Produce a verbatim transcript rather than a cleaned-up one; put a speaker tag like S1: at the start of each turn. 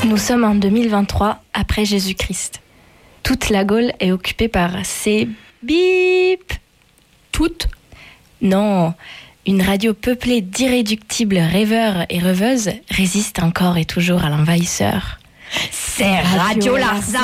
S1: Nous sommes en deux mille vingt-trois, après Jésus-Christ. Toute la Gaule est occupée par ces bip.
S2: Toutes ?
S1: Non, une radio peuplée d'irréductibles rêveurs et rêveuses résiste encore et toujours à l'envahisseur.
S2: C'est Radio Larzac.